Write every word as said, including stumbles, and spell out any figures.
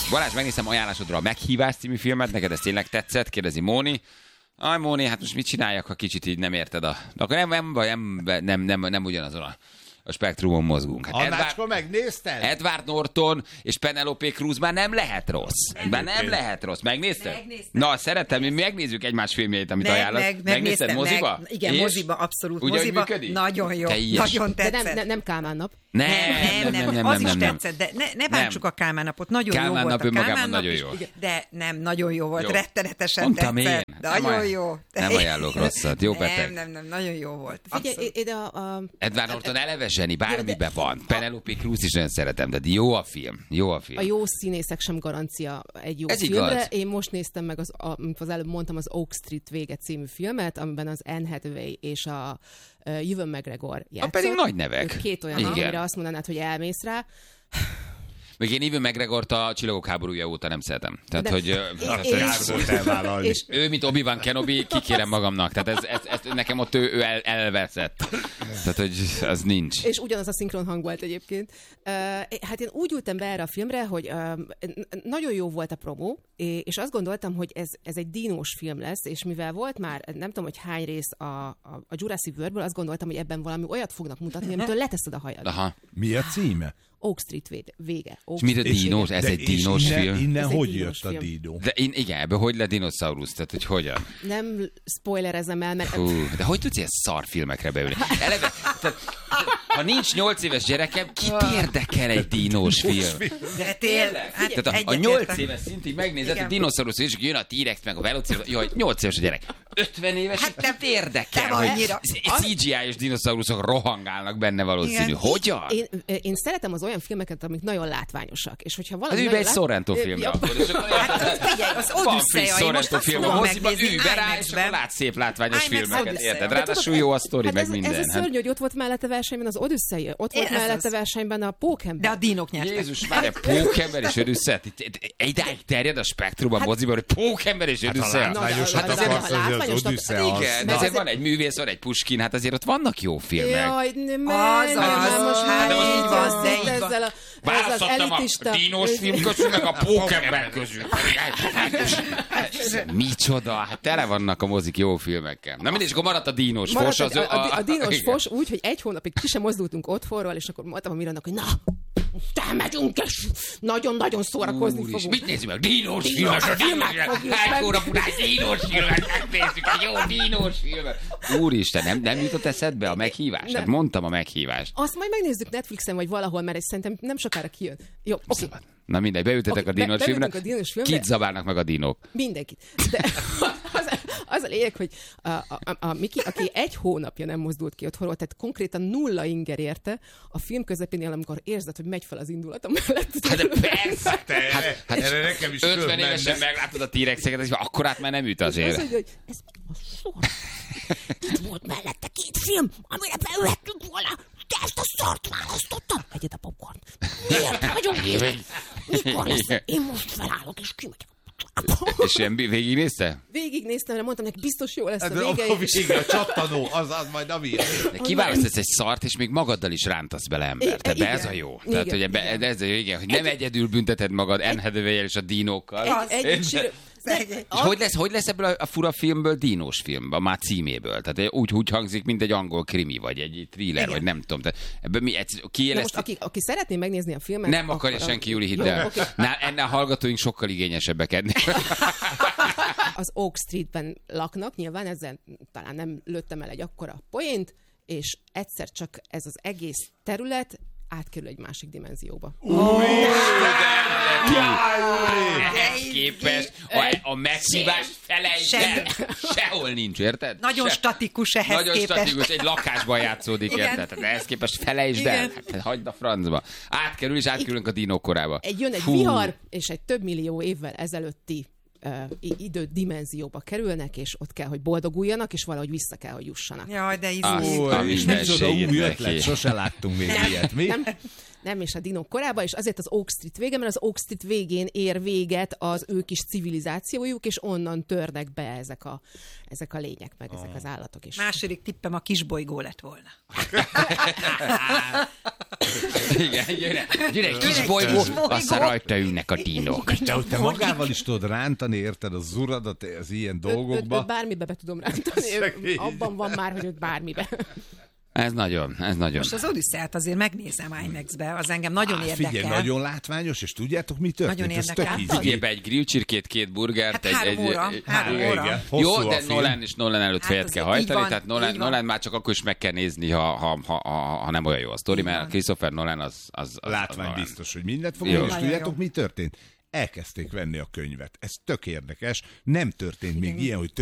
Balázs, megnéztem ajánlásodra a Meghívás című filmet, neked ez tényleg tetszett? Kérdezi Móni. Aj, Móni, hát most mit csináljak, ha kicsit így nem érted a... De akkor nem, nem, nem, nem, nem, nem ugyanazon a, a spektrumon mozgunk. Hát Annácska, megnézted? Edward Norton és Penelope Cruz már nem lehet rossz. Már nem lehet rossz. Megnézted? Megnéztem. Na, szeretem, mi megnézzük egymás filmjeit, amit Meg, ajánlasz. meg, Megnézted moziba? Meg, igen, és? moziba, abszolút Ugye, moziba. működik? Nagyon jó, Teljes. nagyon De tetszett. nem, nem, nem Kálmán nap. Nem, Nem, nem, nem, az is tetszett, de ne, ne bántsuk a Kálmán napot, nagyon Kálmán jó nap volt a önmagában Kálmán nap nagyon is, jó. de nem, nagyon jó volt, Jó. rettenetesen Mondtam tetszett. én. Nagyon Nem aj- jó. nem ajánlok rosszat. Jó, Nem, beteg. nem, nem, nagyon jó volt. Figyelj, Abszolút. ide a... a Edward Norton eleve zseni, bármiben van. Penelope Cruz is nagyon szeretem, de jó a film. Jó a film. A jó színészek sem garancia egy jó Ez filmre. igaz. Én most néztem meg, az, a, mint az előbb mondtam, az Oak Street vége című filmet, amiben az Anne Hathaway és a uh, Ewan McGregor játszott. pedig nagy nevek. Ők két olyan, Igen. amire azt mondanád, hogy elmész rá. Még én Ewan McGregort a Csillagok háborúja óta nem szeretem. Tehát, De- hogy... ö, és- tehát, és- hogy- Gáz volt elvállalni. És ő, mint Obi-Wan Kenobi, kikérem magamnak. Tehát ez, ez, ez, nekem ott ő, ő el, elveszett. Tehát, hogy az nincs. És ugyanaz a szinkron hang volt egyébként. Uh, hát én úgy ültem be erre a filmre, hogy uh, nagyon jó volt a promó, és azt gondoltam, hogy ez, ez egy dinós film lesz, és mivel volt már, nem tudom, hogy hány rész a, a, a Jurassic World-ből, azt gondoltam, hogy ebben valami olyat fognak mutatni, amitől leteszed a hajad. Aha. Mi a címe? Oak Street vége. vége. Oak És mit a Street dinós? vége. Ez egy és dinós innen, film? Innen Ez egy hogy dínos jött a film. díno? De én, igen, ebből hogy lett dinoszaurusz? Tehát, hogy hogyan? Nem spoilerezem el, mert... Hú, de hogy tudsz ilyen szar filmekre beülni? Eleve, tehát, ha nincs nyolc éves gyerekem, kit érdekel egy dinós film? De tényleg, hát Tehát a, a egyetértek. nyolc éves szintig megnézed, Igen. a dinoszaurusz, és jön a T-rex, meg a velociraptor, jaj, nyolc éves a gyerek. ötven éves, Hát hát nem- nem érdekel, nem hogy annyira. cé gé í-s dinoszauruszok rohangálnak benne valószínű. Igen. Hogyan? Én, én szeretem az olyan filmeket, amik nagyon látványosak. És hogyha valami Hát ülj be egy nagyon lát- Sorrento filmre. Ja. akkor, és akkor- Hát figyelj, az Van friss Odüsszeja, én most Sorrento azt film a fogom moziba, megnézni ülj be rá, és IMAX-ben. akkor látsz szép látványos IMAX filmeket, Odüsszeja. érted? De Ráadásul jó a sztori, Hát meg ez, minden. ez a Hát- szörnyű, hogy ott volt mellette versenyben az Odüsszei, ott volt Ez az. mellette versenyben a Pókember. De a dínok nyertek. Jézus Mária, Pókember és Odüsszea. Idáig terjed a spektrum a moziban, hogy Pókember és Hát a Odüsszea. látványosat Na, de- akarsz, de- azért az látványosat- Odüsszea az. Igen, de De azért azért- van egy művész, van egy Puskin, hát azért ott vannak jó filmek. Jaj, nem, Az, nem, az, nem, most hát már így így van, van, de így van. ezzel a, ez az Választottam a elitista. dínos film közül, meg a Pókember közül. Micsoda, hát tele vannak a mozik jó filmekkel. Na mindegy, akkor maradt a dínos Maradt fos. Az, a, a, a, a dínos igen. fos úgy, hogy egy hónapig ki sem mozdultunk otthonról, és akkor mondtam a Mirannak, hogy na, elmegyünk, és nagyon-nagyon szórakozni Úr is, fogunk. mit nézzük meg? Dínos Dínos filmet, a filmet dínos fogjuk Egy meg. hónap után dínos filmet, megnézzük egy jó dínos filmet. Úristen, nem, nem jutott eszedbe a meghívás? Nem. Hát mondtam a meghívást. Azt majd megnézzük Netflixen, vagy valahol, mert ez szerintem nem sokára kijön. Jó, oké. Szabad. Na mindegy, beültetek Oké, a dínos be- filmre. beültünk a dínos filmre. Kit zabálnak meg a dinók? Mindenkit. De az, az a lényeg, hogy a, a, a, a Miki, aki egy hónapja nem mozdult ki otthonról, tehát konkrétan nulla inger érte, a film közepénél, amikor érzed, hogy megy fel az indulatom mellett. Hát de persze! Te, hát, erre nekem is ötven fölmenne. évesen meglátod a T-rexeket, és akkorát már nem üt Az, azért. hogy, hogy ez mi a sor? Itt volt mellette két film, amire beülhettünk volna, de ezt a szart választottam. Egyed a popcorn. Miért vagyunk itt? Mikor lesz? Én most felállok, és kimegyek. És ilyen végignézte? Végignéztem, mert mondtam neki, biztos jó lesz a Hát, a, vége. a vége, a csattanó, az, az majd ami. De kiválasztasz egy szart, és még magaddal is rántasz bele embert. Tehát Igen. ez a jó. Tehát, Igen, hogy ebbe, igen. ez a jó, igen, hogy nem egyedül bünteted magad Anne Hathaway-jel és a dinókkal. Egy, egy, egy, Szegény. És hogy lesz, hogy lesz ebből a, a fura filmből dínos film, a már címéből? Tehát úgy, úgy hangzik, mint egy angol krimi, vagy egy thriller, Igen. vagy nem tudom. Tehát ebből mi, egy, Na kiéleszt... most, aki, aki szeretné megnézni a filmet... Nem akarja akkor- senki, Júli, hidd Jó, el. oké. Na, ennél a hallgatóink sokkal igényesebbek ennél. Az Oak Streetben laknak, nyilván ezzel talán nem lőttem el egy akkora poént, és egyszer csak ez az egész terület átkerül egy másik dimenzióba. Ehhez képest a, a meghívás felejtsd el. Sehol nincs, érted? Nagyon Se- statikus ehhez Nagyon képest. statikus, egy lakásban játszódik, Igen. érted? Tehát ehhez képest felejtsd el. Igen. Hát, hagyd a francba. Átkerül, és átkerülünk a dinók korába. Egy jön egy Fú. vihar, és egy több millió évvel ezelőtti uh, idődimenzióba kerülnek, és ott kell, hogy boldoguljanak, és valahogy vissza kell, hogy jussanak. Jaj, de Azt izé. a És micsoda mindenségét új neki. ötlet, sose láttunk még ilyet, mi? Nem, nem, és a dinók korába, és azért az Oak Street vége, mert az Oak Street végén ér véget az ő kis civilizációjuk, és onnan törnek be ezek a, ezek a lények, meg ezek az állatok is. Második tippem a kisbolygó lett volna. Igen, gyere, gyere egy kis bolygó, aztán rajta ülnek a dinók. De hogy te magával is tudod rántani, érted, az uradat az ilyen dolgokba. Őt, őt bármibe be tudom rántani. Szegény. Abban van már, hogy őt bármibe. Ez nagyon, ez nagyon. Most az Odüsszát azért megnézem IMAX-be, az engem nagyon Á, érdekel. Figyelj, nagyon látványos, és tudjátok, mi történt? Nagyon Ez érdekel. tök ízű. Figyelj be, egy grillcsirkét, két burgert, Hát egy... három egy, óra, egy, három Igen, óra. hosszú jó, a de film. Nolan és Nolan előtt Hát fejet az kell így hajtani, van, tehát Nolan, így van. Nolan már csak akkor is meg kell nézni, ha, ha, ha, ha, ha nem olyan jó a sztori, mert van. Christopher Nolan az... az, az Látvány az biztos, hogy mindent fog, Jó. és Nagyon tudjátok, jó. mi történt? Elkezdték venni a könyvet. Ez tök érdekes. Nem történt még ilyen, hogy